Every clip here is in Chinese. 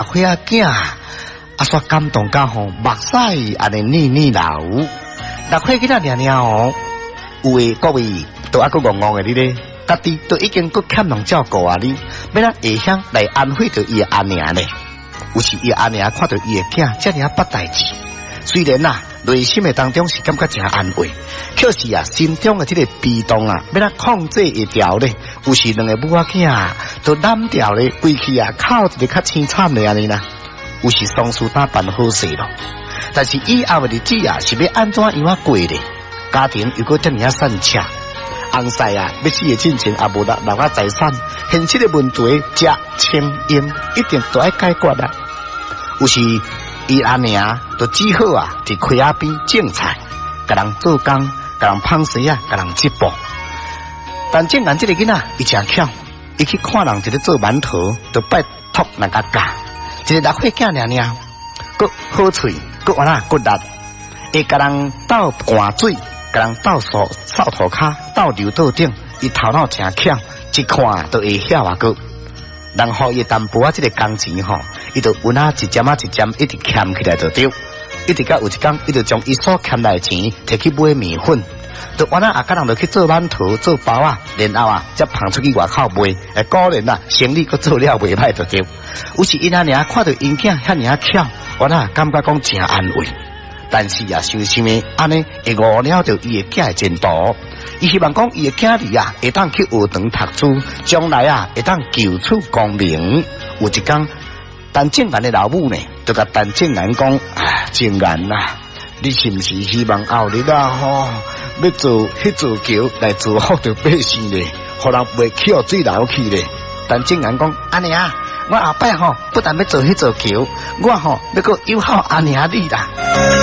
伙仔囝啊煞感动到吼目屎安尼腻腻流。6岁囡仔娘娘哦，有诶各位都还佫戆戆诶你咧，家己都已经佫欠人照顾啊你，要咱会晓来安慰着伊诶阿娘咧。有时伊阿娘看到伊诶囝遮尔捌代志，虽然啊内心诶当中是感觉真安慰，可是啊心中诶即个悲痛啊，要咱控制会掉咧。有时两个母仔囝啊都染掉咧，规气啊哭一个较凄惨咧安尼啦。有时丧事打办好势咯，但是以后诶日子啊是要安怎样啊过咧？家庭又搁遮尔散扯，翁婿啊要死诶进前也无留下财产，现实诶问题食穿用一定都爱解决啦。有时伊阿娘就只好啊伫溪仔边种菜，甲人做工，甲人纺鞋啊，甲人织布。但正眼即个囡仔伊真巧，伊去看人伫咧做馒头，就拜托人家教。一个6岁囝娘娘，佫好喙，佫完啦，佫力，会甲人斗换水，甲人斗扫涂骹，斗流斗顶，伊头脑真巧，一看都会晓啊个。人互伊淡薄仔即个工钱吼，伊就稳啊一针啊一针一直欠起来就对，一直到有一天，伊就将伊所欠来的钱摕去买面粉，就完啊甲人就去做馒头做包啊，然后啊才放出去外口卖，果然啊生意佫做了袂歹就对。有时因阿娘看到因囝遐尔巧，完啊感觉讲真安慰。但是啊，想想诶，安尼会误了着伊诶囝诶前途。伊希望讲伊诶囝儿啊，会当去学堂读书，将来啊会当求取功名。有一天，陈正元诶老母呢，就甲陈正元讲：正元啊，你是毋是希望后日啊吼，要做迄座桥来造福着百姓咧，互人袂去互水流去咧？陈正元讲：阿娘，我后摆吼不但要做迄座桥，我吼要搁友好阿娘你啦。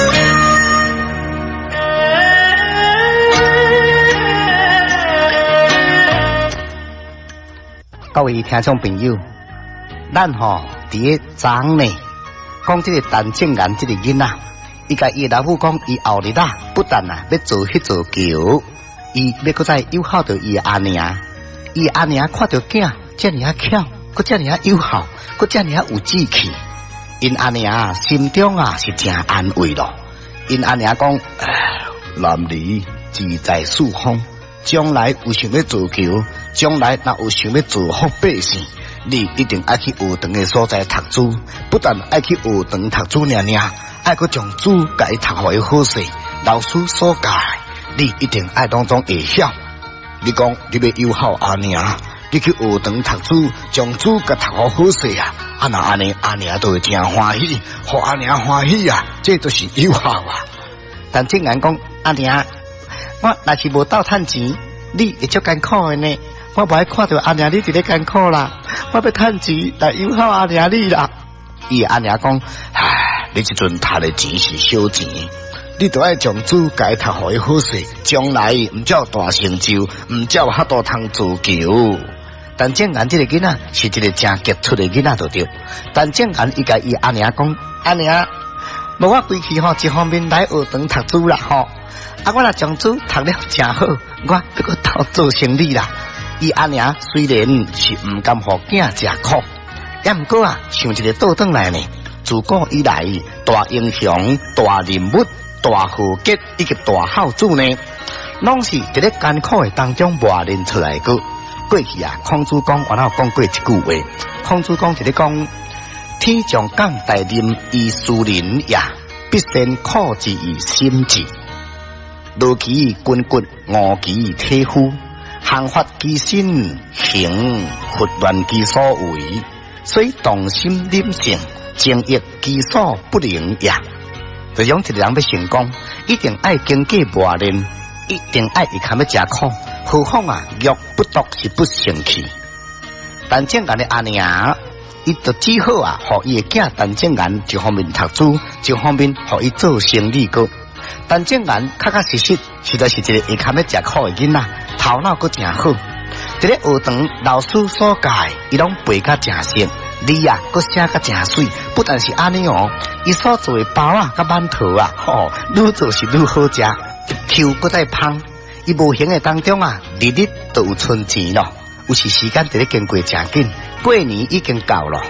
各位听众朋友，咱吼伫咧昨呢，讲这个陈正元这个囡仔，伊甲伊老母讲，伊后日啊，不但啊要做迄座桥，伊要搁再友好着伊阿娘，伊阿娘看到囝遮尔巧，搁遮尔友好，搁遮尔有志气，因阿娘心中啊是真安慰咯。因阿娘讲，男儿志在四方。将来有想要做桥，将来若有想要造福百姓，你一定爱去学堂的所在读书，不但爱去学堂读书尔，爱去将书甲伊读互伊好势。老师所教，你一定爱当中会晓。你讲你要友好阿娘，你去学堂读书，将书甲读互好势啊！那安尼阿娘都会真欢喜，互阿娘欢喜啊！这都是友好啊！但正眼讲阿娘。我若是无斗趁钱，你会足艰苦的呢。我无爱看到阿娘你伫咧艰苦啦，我要趁钱来友好阿娘你啦。伊阿娘讲，你即阵赚的钱是小钱，你都爱将主改读互伊好势，将来毋只有大成就，毋只有遐多通自救。但正眼这个囡仔是一个真杰出的囡仔就对。但正眼伊甲伊阿娘讲，阿娘，无我规气吼一方面来学堂读书啦吼。我若将书读了真好，我要搁偷做生意啦。伊阿娘虽然是毋甘互囝食苦，也毋过啊，想一个倒转来呢。自古以来，大英雄、大人物、大豪杰以及大孝子呢，拢是伫咧艰苦的当中磨练出来个。过去啊，孔子讲，我有讲过一句话，孔子讲就是讲，天将降大任于斯人也，必先苦之以心志。劳其筋骨，饿其体肤，行发其身，行拂乱其所为，所以动心忍性，精益其所不能也。就讲一个人要成功，一定爱经过磨练，一定爱会堪要吃苦，何况啊，欲不读是不成器。但正眼的阿娘，伊就只好啊，互伊的囝陈正元一方面读书，一方面互伊做生意个。陈正元确确实实实在是一个会堪要食苦的囡仔，头脑阁真好。伫咧学堂老师所教，伊拢背甲真熟，字啊阁写甲真水。不但是安尼哦，伊所做的包啊、甲馒头啊，愈做是愈好食，口阁在芳。伊无形的当中啊，日日都有存钱咯。有时间伫咧经过真紧，过年已经到咯。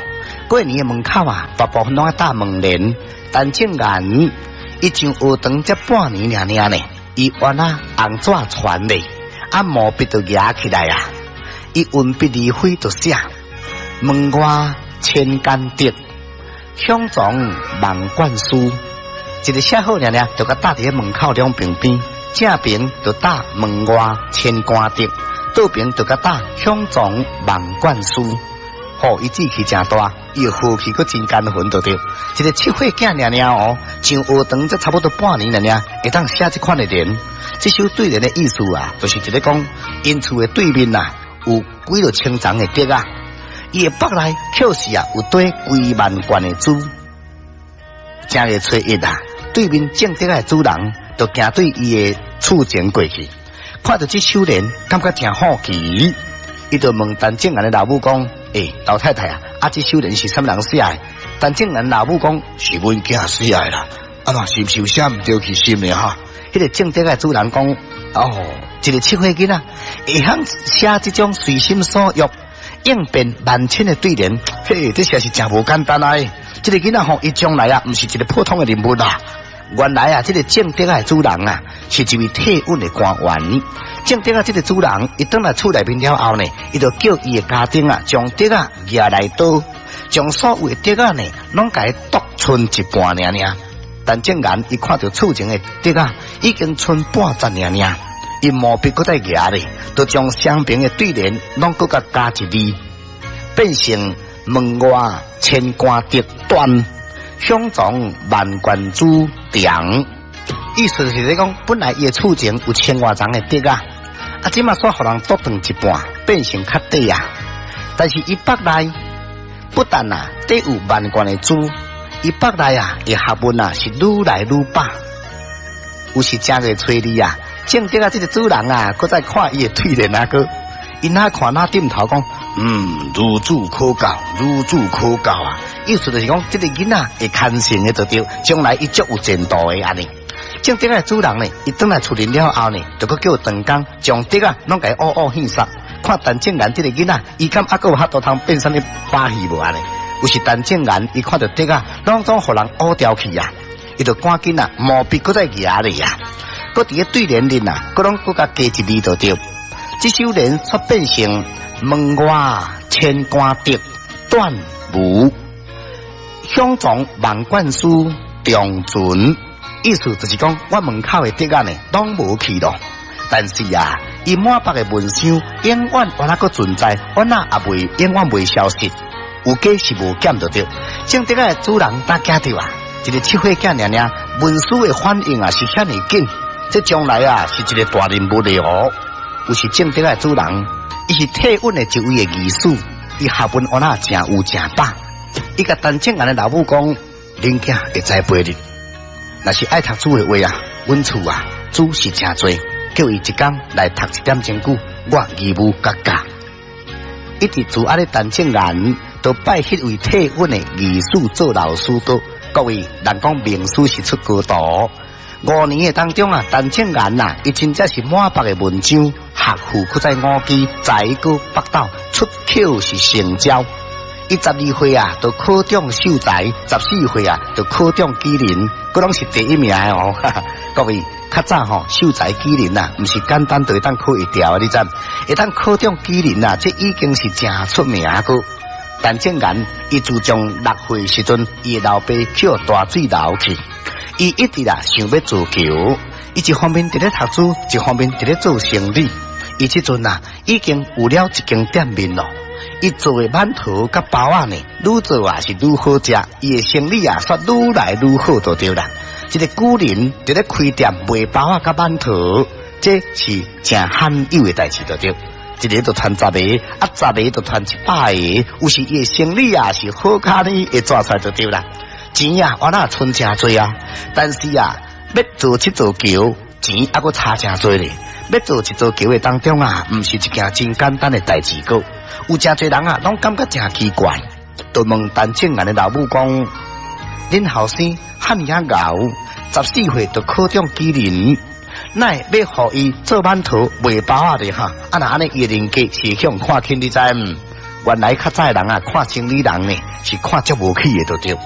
过年的门口啊，大部分拢爱搭门帘。但竟然，伊上学堂才半年尔呢，伊原啊红纸传嘞，毛笔都压起来啊，伊文笔离灰就写：门外千间竹，香撞万贯书。一个写好呢，就甲搭伫门口两边边，正边就搭门外千间竹，倒边就甲搭香撞万贯书。伊志气真大，伊好气佫真艰困就对。一个7岁囝哦，上学堂才差不多半年会当写这款的联。这首对联的意思啊，就是一个讲，因厝的对面啊，有几落青长的竹啊，伊的北内确实啊有堆几万贯的珠。正月初一啊，对面种竹的主人就行对伊的厝前过去，看到这首联，感觉真好奇。伊就问陈静安的老母讲：老太太啊，这首联是什么人写的？陈静安老母讲：是阮囝写的啦，嘛是不是有写唔对去心的哈？迄个种竹的主人讲：一个7岁囡仔会晓写这种随心所欲、应变万千的对联，这实是真无简单啊！这个囡仔伊将来啊，唔是一个普通的人物啦。原来啊，这个种竹的主人啊，是一位退伍的官员。种竹啊，这个主人伊倒来厝内面了后呢，伊就叫伊的家丁啊，将竹啊拿来刀，将所有的竹啊呢，拢甲伊剁剩一半尔。但竟然伊看到厝前的竹啊，已经剩半截尔，伊毛笔搁再拿咧，就将相平的对联拢搁甲加一字，变成门外千竿竹断，香撞万贯珠长。意思就是讲，本来伊的厝前有千外丛的竹啊，即马煞互人剁断一半，变成较短啊。但是伊北内不但啊，得有万贯的珠，伊北内啊，伊学问啊是愈来愈饱。有时正月初二啊，种竹啊，这个主人啊，搁再看伊的对联啊个，伊哪看哪点头讲，如此可教，如此可教啊！意思就是讲，这个囡仔会牵成的就对，将来伊足有前途的安尼。种竹的主人呢，伊倒来厝里了后呢，就搁叫陈工将竹啊，拢甲伊乌乌献杀。看陈静然这个囡仔，伊敢还阁有遐多通变啥物把戏无安尼？有时陈静然伊看到竹啊，拢总互人乌掉去啊，伊就赶紧啊，毛笔搁再拿咧啊，搁伫个对联里啊，搁拢搁甲加一字就对。这首联煞变成门外千竿竹断无，香撞万贯书长存。意思就是讲，我门口的竹啊呢，拢无去咯。但是啊，伊满北的文章永远我那个存在，我那也未永远未消失。有加是无减就对。种竹的主人打惊着啊，一个7岁囝文书的反应啊是遐尼紧，这将来啊是一个大人物的哦。有时种竹的主人，伊是退伍的一位的义士，伊学问我那真有真饱。伊甲陈静安的老母讲，恁囝会栽培你。若是爱读书的话啊，阮厝啊书是真多，叫伊一工来读1点钟久，我义务甲教。一直自安尼陈静然都拜迄位退伍的义士做老师哥，各位人讲名师是出高徒。5年的当中啊，陈静然呐，伊真正是满北的文章，学富搁在5技，才搁北斗，出口是成交。伊12岁啊，就考中秀才；14岁啊，就考中机灵，佫拢是第1名的哦。各位，较早秀才机灵啊，毋是简单就会当考会掉的，你知？会当考中机灵啊，这已经是真出名个。但竟然，伊自从6岁时阵，伊的老爸去大水流去，伊一直啊想要自救，伊一方面伫咧读书，一方面伫咧做生意。伊即阵啊，已经有了一间店面咯。伊做的馒头甲包啊呢，愈做啊是愈好食，伊的生意啊煞愈来愈好就对啦。一个古人伫咧开店卖包啊甲馒头，这是真罕有的代志就对。一个就传10个，啊10个就传100个，有时伊的生意啊是好卡呢，会抓出来就对啦。钱啊，我那存真多啊，但是啊，要做7座桥，钱还阁差真多咧。要做1座桥的当中啊，毋是一件真简单的代志个。有真侪人啊，拢感觉真奇怪，就问陈静安的老母讲：恁后生汉也牛，14岁就考中机灵，那要互伊做馒头卖包啊的哈？啊那安尼伊人格是向看轻，你知？ 原来较早人啊看生理人呢是看足无起的，就对。